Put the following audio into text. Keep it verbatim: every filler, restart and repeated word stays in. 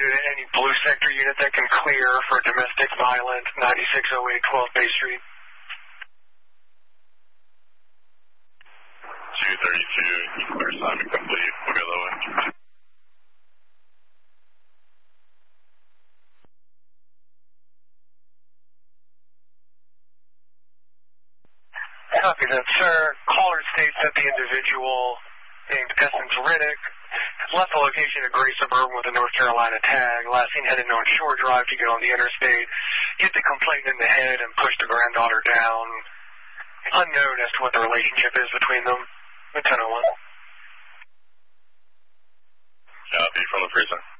to any blue sector unit that can clear for domestic violence, ninety-six oh eight twelve Bay Street. two thirty-two, clear assignment complete. We'll go that way. Copy that, sir. Caller states that the individual named Essence Riddick left the location of Gray Suburban with a North Carolina tag. Last seen headed North Shore Drive to get on the interstate. Hit the complainant in the head and pushed the granddaughter down. Unknown as to what the relationship is between them. Lieutenant one. Copy from the precinct.